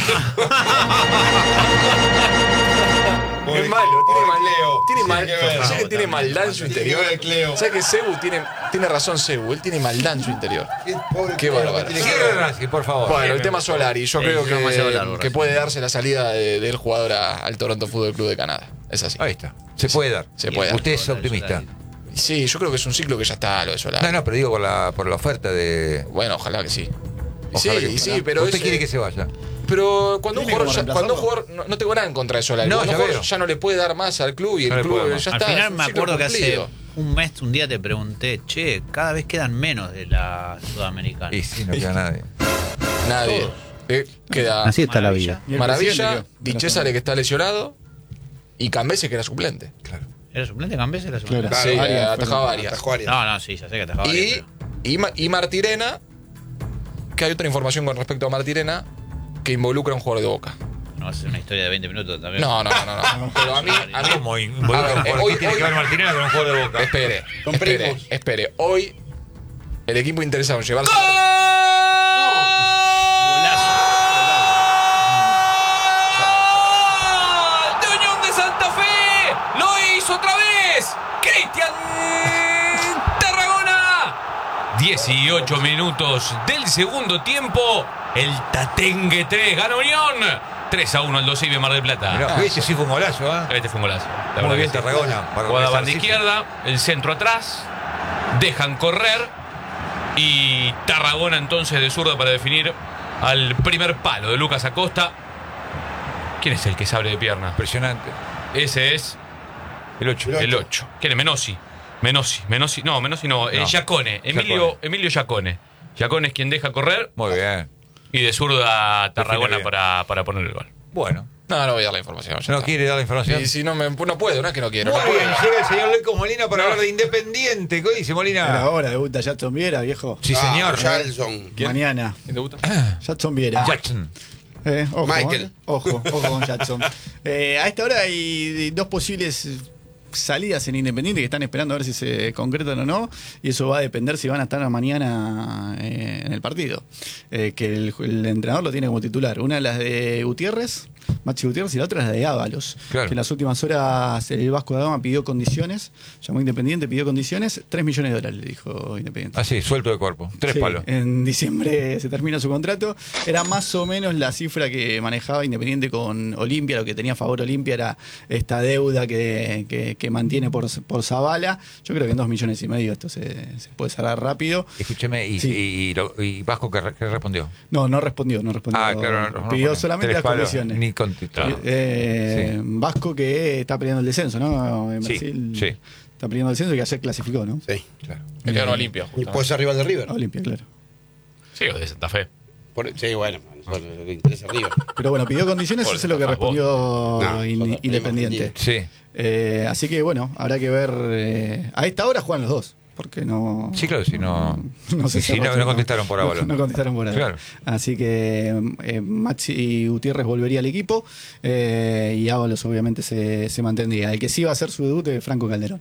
Es malo, tiene mal Leo. Tiene Sí, mal, que ver. ¿sabes que tiene maldad en su Tiene que interior? ver, Cleo. ¿Sabes que Cebu tiene, tiene razón Cebu? Él tiene maldad en su interior. Qué pobre Qué Cleo, bárbaro. tiene que Cierre ver. Racing, por favor. Bueno, el tema Solari, yo Sí, creo es demasiado largo, que, Racing. que puede darse la salida de- del jugador a- al Toronto Fútbol Club de Canadá. Es así. Ahí está. Se puede dar. Se puede dar. Usted es optimista. Sí, yo creo que es un ciclo que ya está lo de Solari. No, no, pero digo por la, por la oferta de... Bueno, ojalá que sí. Ojalá sí, que- sí, pero Usted ese- quiere que se vaya. Pero cuando un Tiene jugador, como ya, cuando un reemplazarlo. jugador no, no tengo nada en contra de Solari. No, Cuando ya un jugador veo. ya no le puede dar más al club y No el le puede club más. ya Al está. final es un me ciclo acuerdo que hace cumplido. un mes, un día te pregunté, che, cada vez quedan menos de la Sudamericana. Y sí, no queda nadie. Nadie. Todos. Eh, queda Así está la Maravilla. vida. Y el Maravilla, presidente, Di creo. Cesare que está lesionado y Cambese que era suplente. ¿Era suplente Cambese? Era suplente. Claro. Sí, Arias eh, fue- atajaba varias. Atajó Arias. No, no, sí, ya sé que atajaba Y, varias, y, Ma- y Martirena, que hay otra información con respecto a Martirena que involucra a un jugador de Boca. pero no va a ser una historia de veinte minutos también. No, no, no, no. no. Pero a mí, a mí ¿Cómo? A Involucra ver, un jugador? hoy- ¿Qué tiene hoy- que ver Martínez con un jugador de Boca? espere, Son espere, primos. espere. Hoy el equipo interesado en llevarse ¡Gol de Unión de Santa Fe! ¡Lo hizo otra vez! ¡Cristian Tarragona! dieciocho minutos del segundo tiempo. El Tatengue tres gana Unión. tres a uno al dos Mar del Plata. Mirá, ese sí fue un golazo, ¿eh? Este fue un golazo. La Muy verdad bien que sí. Tarragona. para Jugada banda resarcirse. izquierda, el centro atrás, dejan correr y Tarragona entonces de zurda para definir al primer palo de Lucas Acosta. ¿Quién es el que se abre de pierna? Impresionante. Ese es El ocho. el ocho. ¿Quién es? Menossi. Menossi, Menossi, no, Menossi no, eh, No. Giacone, Emilio, Giacone. Emilio Giacone. Giacone es quien deja correr Muy bien. y de zurda Tarragona bien. para, para poner el gol. Bueno. No, no voy a dar la información. ya ¿No está. quiere dar la información? Y si no, me, no puedo, no es que no quiero. Muy no puedo. bien, llega el señor Leco Molina para hablar de Independiente. ¿Qué dice Era Molina? ahora, debuta Jackson Viera, viejo. Sí, Ah, señor. Charlson. Mañana. ¿Quién debuta? Jackson Viera. Jackson. Eh, ojo, Michael. eh. ojo, ojo con Jackson. Eh, a esta hora hay dos posibles salidas en Independiente que están esperando a ver si se concretan o no, y eso va a depender si van a estar mañana eh, en el partido. Eh, que el, el entrenador lo tiene como titular. Una de las de Gutiérrez, Maxi Gutiérrez, y la otra es la de Ábalos. Claro. Que en las últimas horas el Vasco da Gama pidió condiciones, llamó Independiente, pidió condiciones, tres millones de dólares, le dijo Independiente. Ah, sí, suelto de cuerpo. Tres Sí, palos. En diciembre se termina su contrato. Era más o menos la cifra que manejaba Independiente con Olimpia. Lo que tenía a favor Olimpia era esta deuda que, que, que mantiene por, por Zavala. Yo creo que en dos millones y medio esto se, se puede cerrar rápido. Escúcheme, ¿y, Sí. y, y lo- y Vasco qué, re- qué respondió? No, no respondió, no respondió. Ah, claro. no, no, Pidió no, solamente tres las palos, condiciones. Ni con titular. Eh, Sí. Vasco que está peleando el descenso, ¿no? En Sí, Brasil sí. está peleando el descenso y que ayer clasificó, ¿no? Sí. Claro. Me quedaron Olimpia. Y justamente. puede ser rival de River. Olimpia, claro. Sí, o de Santa Fe. Por- sí, bueno, a nosotros le interesa River. Pero bueno, pidió condiciones, Por eso es lo que favor. respondió No, In- nosotros Independiente. Sí. Eh, así que bueno, habrá que ver. eh, a esta hora juegan los dos. Porque no. Sí, claro, si no- no se y si cerró, no- no contestaron por no- Ábalos. No, contestaron por ahora. Claro. Así que eh, Maxi Gutiérrez volvería al equipo eh, y Ábalos obviamente se, se mantendría. El que sí va a hacer su debut es Franco Calderón.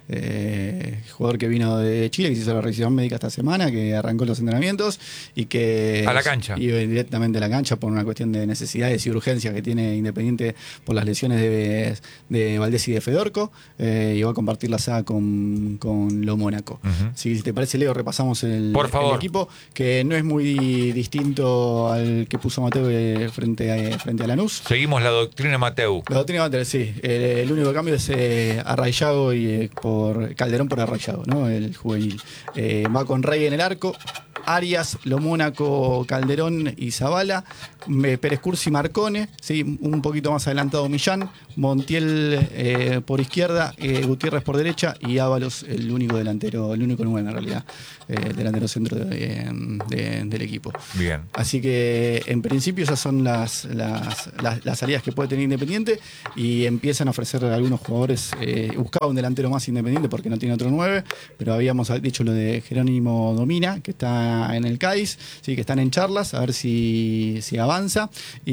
Eh, jugador que vino de Chile, que se hizo la revisión médica esta semana, que arrancó los entrenamientos y que. A la cancha. Iba directamente a la cancha por una cuestión de necesidades y urgencias que tiene Independiente por las lesiones de, de Valdés y de Fedorco. Eh, y va a compartir la saga con, con Lo Mónaco. Ujú. Si te parece, Leo, repasamos el, Por el favor. equipo, que no es muy distinto al que puso Mateo eh, frente a, frente a Lanús. Seguimos la doctrina Mateu. La doctrina Mateo, sí. El, el único cambio es eh, Arraillago y eh, por Calderón por Arraillago, ¿no? El juvenil. Eh, va con Rey en el arco. Arias, Lo Mónaco, Calderón y Zavala, eh, Pérez Cursi, Marcone, ¿sí? Un poquito más adelantado Millán, Montiel eh, por izquierda, eh, Gutiérrez por derecha y Ábalos el único delantero, el único nueve en realidad, eh, delantero centro de, de, del equipo. Bien. Así que en principio esas son las, las, las, las salidas que puede tener Independiente y empiezan a ofrecer a algunos jugadores, eh, buscaba un delantero más Independiente porque no tiene otro nueve, pero habíamos dicho lo de Jerónimo Domina, que está en el Cádiz, sí, que están en charlas, a ver si, si avanza.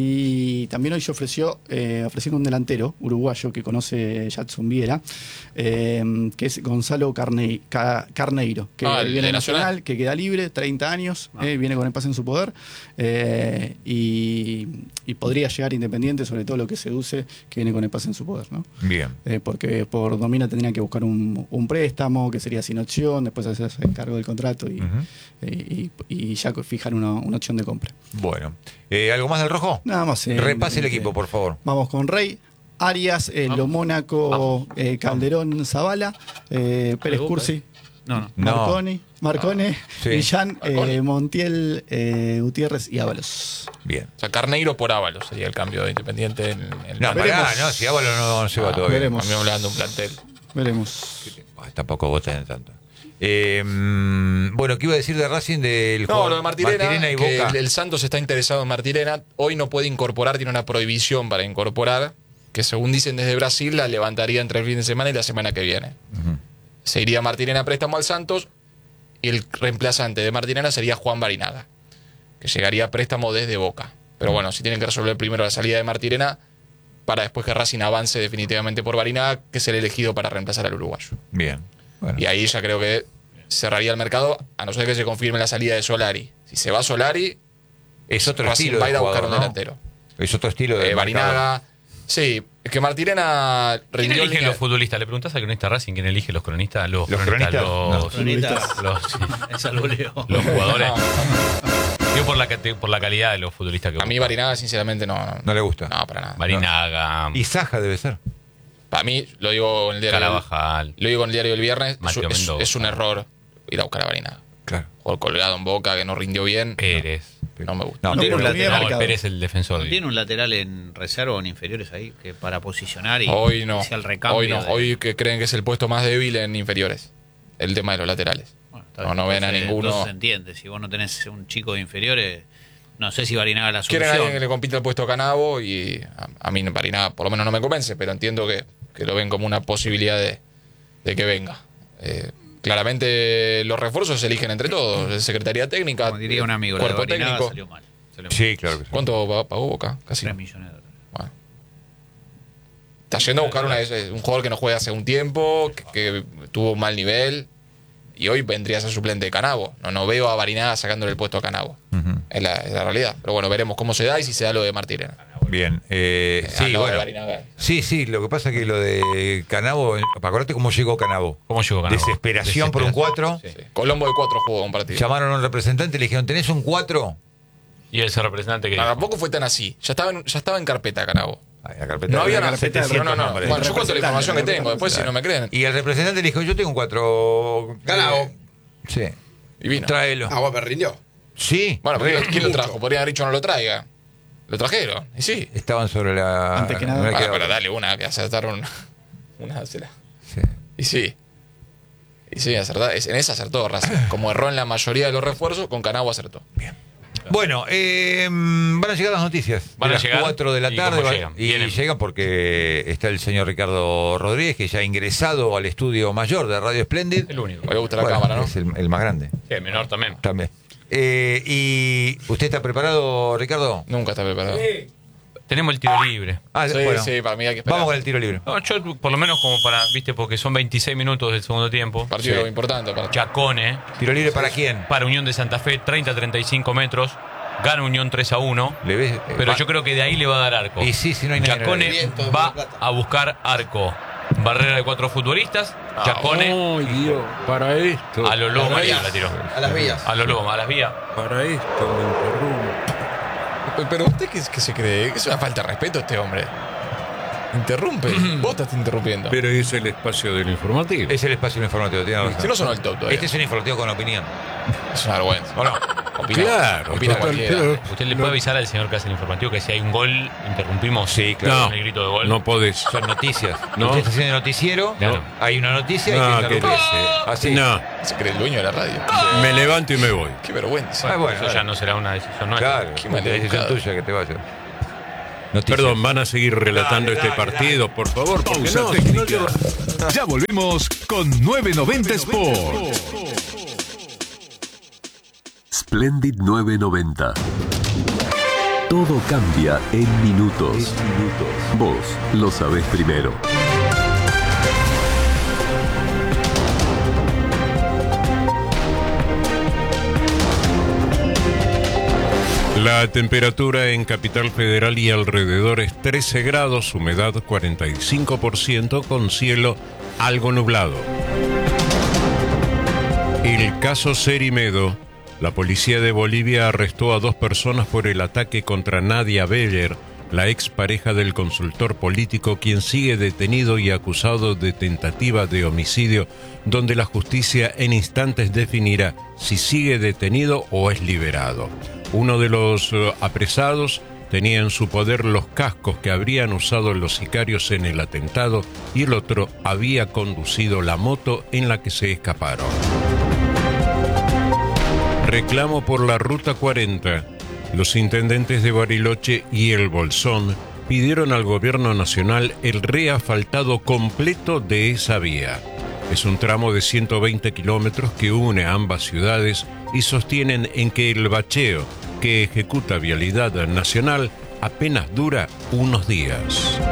Y también hoy se ofreció, eh, ofrecieron un delantero uruguayo que conoce Jadson Viera, eh, que es Gonzalo Carne, Ca, Carneiro, que ah, viene de Nacional, Nacional, que queda libre, treinta años, ah. eh, viene con el pase en su poder, eh, y, y podría llegar Independiente, sobre todo lo que seduce, que viene con el pase en su poder, ¿no? Bien. Eh, porque por Domina tendrían que buscar un, un préstamo, que sería sin opción, después hacerse cargo del contrato y, uh-huh. y, y, y ya fijar una, una opción de compra. Bueno, eh, ¿algo más del rojo? Nada más. Eh, Repase el equipo, por favor. Vamos con Rey, Arias, eh, Lo Mónaco, eh, Calderón, Zavala, eh, Pérez Cursi, no, no. Marconi, Marcone, sí. Millán, Marconi. eh, Montiel, eh, Gutiérrez y Ábalos. Bien. O sea, Carneiro por Ábalos sería el cambio de Independiente en, en No, pará, no, si Ábalos no, no se va ah, todavía. veremos. A mí me hablan de un plantel. Veremos. Tampoco voten tanto. Eh, bueno, ¿qué iba a decir de Racing? Del No, jugador lo de Martirena, Martirena y que Boca. el, el Santos está interesado en Martirena. Hoy no puede incorporar, tiene una prohibición para incorporar, que según dicen desde Brasil, la levantaría entre el fin de semana y la semana que viene. Uh-huh. Se iría Martirena a préstamo al Santos y el reemplazante de Martirena sería Juan Barinaga, que llegaría a préstamo desde Boca. Pero bueno, si tienen que resolver primero la salida de Martirena para después que Racing avance definitivamente por Barinaga, que es el elegido para reemplazar al uruguayo. Bien. Bueno. Y ahí ya creo que cerraría el mercado, a no ser que se confirme la salida de Solari. Si se va Solari, es otro Racing estilo va a de ir a buscar jugador, un ¿no? delantero. Es otro estilo de Eh, Barinaga. Sí, es que Martirena ¿Quién rindió elige línea- los futbolistas? ¿Le preguntás al cronista Racing quién elige los cronistas? Los, ¿Los cronistas? Los, No. Cronistas. los- sí, Esa lo leo. los jugadores. No, Digo por la, cate- por la calidad de los futbolistas que a mí buscan. Barinaga sinceramente no. No, No le gusta. no, para nada. Barinaga, Y Saja debe ser. Para mí, lo digo en el diario, Carabajal. lo digo en el diario del viernes, es, Mateo es- Mendoza. es un error ir a buscar a Barinaga. Claro. Jugador colgado en Boca, que no rindió bien. Pérez. No me gusta. No, No, tiene por un la lateral. vida No, marcado. Pérez el defensor. ¿No tiene un lateral en reserva o en inferiores ahí que para posicionar y Hoy no. hacia el recambio? Hoy no. de- Hoy que creen que es el puesto más débil en inferiores. El tema de los laterales. Bueno, está No, bien. no ven a Entonces, ninguno. entonces se entiende. Si vos no tenés un chico de inferiores, no sé si Barinaga la Quieren a alguien que solución. le compita el puesto a Canavo y a, a mí Barinaga por lo menos no me convence, pero entiendo que, que lo ven como una posibilidad de, de que venga. Eh, claramente los refuerzos se eligen entre todos. Secretaría Técnica, Como diría un amigo, la de cuerpo Barinaga técnico. salió mal. Salió mal. Sí, claro que sí. ¿Cuánto pa- pagó Boca? Casi. tres millones de dólares. Bueno. Está yendo a buscar una, un jugador que no juega hace un tiempo, que, que tuvo un mal nivel, y hoy vendría a ser suplente de Canavo. No, no veo a Barinaga sacándole el puesto a Canavo. Ujú. Es la, es la realidad. Pero bueno, veremos cómo se da y si se da lo de Martínez. Bien. Eh, Ah, sí, no, de bueno. Barinaga. Sí, sí, lo que pasa es que lo de Canavo, acordate cómo llegó Canavo. ¿Cómo llegó Canavo? Desesperación por un cuatro. Sí. Colombo de cuatro jugó un partido. Llamaron a un representante y le dijeron, ¿tenés un cuatro? Y ese representante que No, tampoco fue tan así. Ya estaba en, ya estaba en carpeta Canavo. Ay, la carpeta No de- había la nada. carpeta de No, no, no. nombres. Bueno, yo cuento la información que tengo. Después, si no me creen. Y el representante le dijo, yo tengo un cuatro. Canavo. Sí. Y vino. Tráelo. Ah, bueno, pero rindió. Sí. Bueno, re- pero ¿quién lo trajo? Podrían haber dicho no lo traiga. Lo trajeron. Y sí. Estaban sobre la. Antes que nada. no le Bueno, quedaba pero otra. dale una, que acertaron una. se la- Sí. Y sí. Y sí, acertó. En esa acertó Racing. Como erró en la mayoría de los refuerzos, con Canavo acertó. Bueno, eh, van a llegar las noticias. Van de a las llegar. cuatro de la ¿Y tarde. cómo va- llegan? Y Vienen. llegan porque está el señor Ricardo Rodríguez, que ya ha ingresado al estudio mayor de Radio Splendid. el único. Me gusta la Bueno, cámara, ¿no? Es el, el más grande. Sí, el menor también. También. Eh, ¿Y usted está preparado, Ricardo? Nunca está preparado. Tenemos el tiro libre. Ah, Sí, bueno. sí, para mí hay que esperar. Vamos con el tiro libre. No, yo, por lo menos, como para, viste, porque son veintiséis minutos del segundo tiempo. Partido Sí. importante para Chacone, ¿Tiro libre para quién? para Unión de Santa Fe, treinta a treinta y cinco metros. Gana Unión tres a uno. ¿Le ves? Eh, Pero va- yo creo que de ahí le va a dar arco. Y sí, si no hay nadie en el Chacone área. Viento de va Plata. a buscar arco. Barrera de cuatro futbolistas. Chacone Ay, Dios, para esto. a lo Loma. Para María ahí. la tiró. A las vías. A lo Loma, a las vías. Para esto me interrumpo. Pero usted, ¿qué, qué se cree? ¿Que es una falta de respeto este hombre? Interrumpe. Vos estás interrumpiendo. Pero es el espacio del informativo. Es el espacio informativo, tiene razón. Si no sonó el top todavía. Este es un informativo con opinión. Es una vergüenza. ¿O no? Opina, Claro, opina total, cualquiera. pero- Usted le puede avisar al señor que hace el informativo que si hay un gol, interrumpimos. Sí, claro. Con el grito de gol. No podés. Son noticias. No. Usted está haciendo noticiero, Claro. hay una noticia No, y ¿qué que dice? Así. No, Se cree el dueño de la radio. me levanto y me voy. Qué vergüenza. Ah, bueno, Eso ya no será una decisión nuestra. Claro, Qué es decisión maleducado. tuya que te vaya. Noticias. Perdón, ¿van a seguir relatando Dale, este dale, partido, por favor? Porque Pausa no, técnica. no lleva- Ya volvemos con novecientos noventa Sport. Splendid novecientos noventa. Todo cambia en minutos. Vos lo sabés primero. La temperatura en Capital Federal y alrededor es trece grados, humedad cuarenta y cinco por ciento con cielo algo nublado. El caso Cerimedo. La policía de Bolivia arrestó a dos personas por el ataque contra Nadia Beller, la expareja del consultor político, quien sigue detenido y acusado de tentativa de homicidio, donde la justicia en instantes definirá si sigue detenido o es liberado. Uno de los eh, apresados tenía en su poder los cascos que habrían usado los sicarios en el atentado y el otro había conducido la moto en la que se escaparon. Reclamo por la Ruta cuarenta. Los intendentes de Bariloche y El Bolsón pidieron al gobierno nacional el reasfaltado completo de esa vía. Es un tramo de ciento veinte kilómetros que une ambas ciudades y sostienen en que el bacheo que ejecuta Vialidad Nacional apenas dura unos días.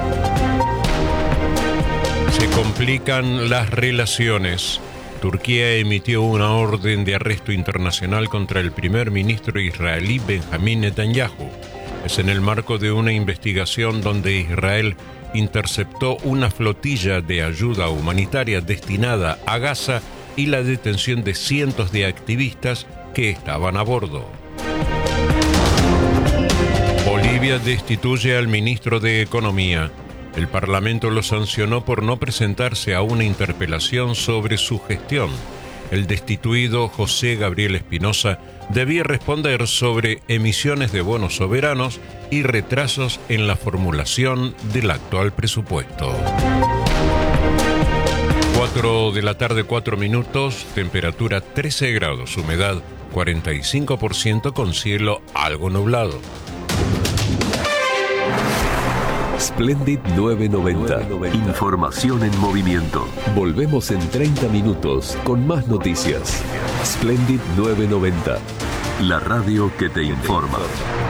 Se complican las relaciones. Turquía emitió una orden de arresto internacional contra el primer ministro israelí Benjamín Netanyahu. Es en el marco de una investigación donde Israel interceptó una flotilla de ayuda humanitaria destinada a Gaza y la detención de cientos de activistas que estaban a bordo. Bolivia destituye al ministro de Economía. El Parlamento lo sancionó por no presentarse a una interpelación sobre su gestión. El destituido José Gabriel Espinosa debía responder sobre emisiones de bonos soberanos y retrasos en la formulación del actual presupuesto. cuatro de la tarde, cuatro minutos, temperatura trece grados, humedad cuarenta y cinco por ciento con cielo algo nublado. Splendid novecientos noventa. Información en movimiento. Volvemos en treinta minutos con más noticias. Splendid novecientos noventa. La radio que te informa.